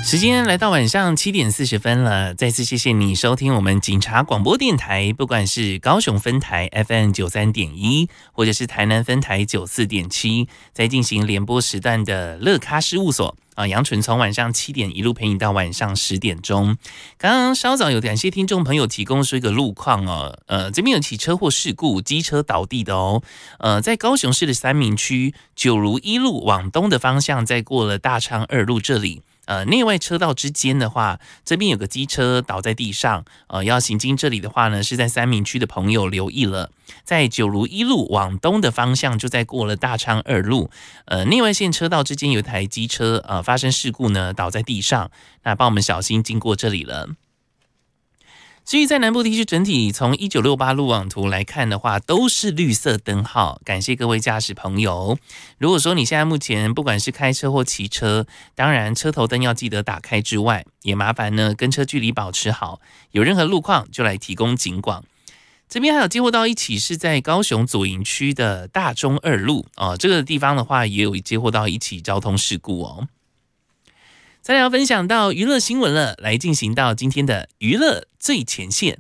时间来到晚上7:40了，再次谢谢你收听我们警察广播电台，不管是高雄分台 FM 93.1，或者是台南分台94.7，在进行联播时段的乐咖事务所。杨纯从晚上7点一路陪你到晚上10点钟。刚刚稍早有感谢听众朋友提供说一个路况哦，这边有起车祸事故，机车倒地的哦。在高雄市的三民区九如一路往东的方向，再过了大昌2路这里。内外车道之间的话，这边有个机车倒在地上，要行经这里的话呢，是在三民区的朋友留意了，在九如一路往东的方向，就在过了大昌2路，内外线车道之间有一台机车发生事故呢，倒在地上，那帮我们小心经过这里了。至于在南部地区整体从1968路网图来看的话，都是绿色灯号，感谢各位驾驶朋友。如果说你现在目前不管是开车或骑车，当然车头灯要记得打开之外，也麻烦呢跟车距离保持好，有任何路况就来提供警广。这边还有接获到一起是在高雄左营区的大中2路这个地方的话也有接获到一起交通事故哦。再来要分享到娱乐新闻了，来进行到今天的娱乐最前线，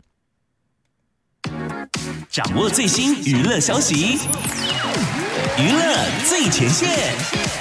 掌握最新娱乐消息，娱乐最前线。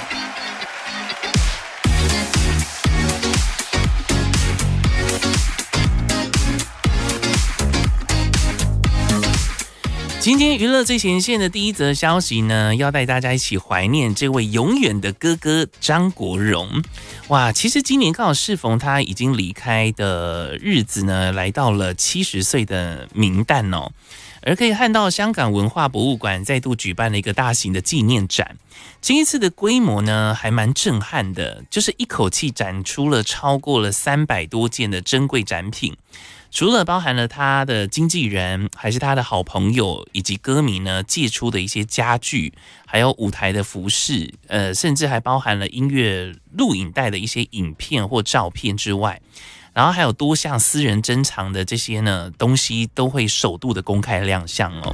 今天娱乐最前线的第一则消息呢，要带大家一起怀念这位永远的哥哥张国荣。哇，其实今年刚好适逢他已经离开的日子呢，来到了70岁的冥诞哦。而可以看到香港文化博物馆再度举办了一个大型的纪念展，这一次的规模呢还蛮震撼的，就是一口气展出了超过了300多件的珍贵展品。除了包含了他的经纪人，还是他的好朋友以及歌迷呢借出的一些家具，还有舞台的服饰，甚至还包含了音乐录影带的一些影片或照片之外，然后还有多项私人珍藏的这些呢东西都会首度的公开亮相哦。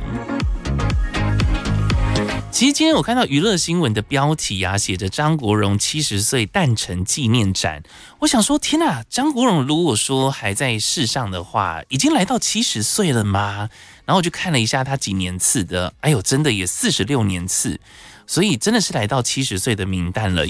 其实今天我看到娱乐新闻的标题啊，写着张国荣70岁诞辰纪念展，我想说天哪，张国荣如果说还在世上的话，已经来到70岁了吗？然后我就看了一下他几年次的，哎呦，真的也46年次，所以真的是来到70岁的冥诞了耶。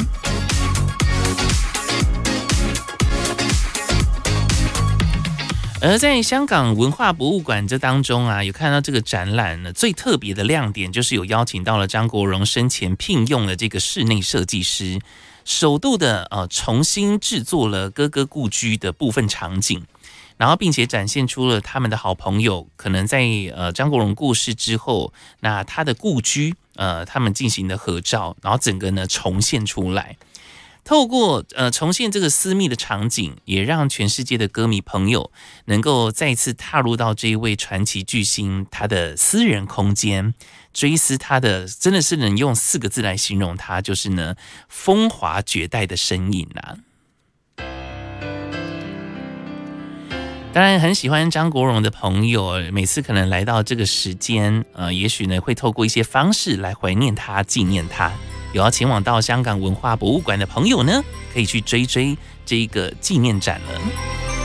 而在香港文化博物馆这当中啊，有看到这个展览呢，最特别的亮点就是有邀请到了张国荣生前聘用的这个室内设计师，首度的重新制作了哥哥故居的部分场景，然后并且展现出了他们的好朋友可能在张国荣过世之后，那他的故居他们进行的合照，然后整个呢重现出来。透过重现这个私密的场景，也让全世界的歌迷朋友能够再次踏入到这一位传奇巨星他的私人空间，追思他的真的是能用4个字来形容他，就是呢风华绝代的身影啊。当然很喜欢张国荣的朋友，每次可能来到这个时间也许呢会透过一些方式来怀念他，纪念他。有要前往到香港文化博物馆的朋友呢，可以去追这一个纪念展了。